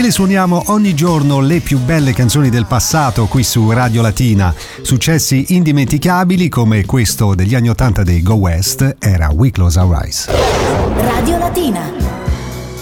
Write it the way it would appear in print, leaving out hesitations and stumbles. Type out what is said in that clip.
le suoniamo ogni giorno le più belle canzoni del passato qui su Radio Latina. Successi indimenticabili come questo degli anni '80 dei Go West era We Close Our Eyes. Radio Latina.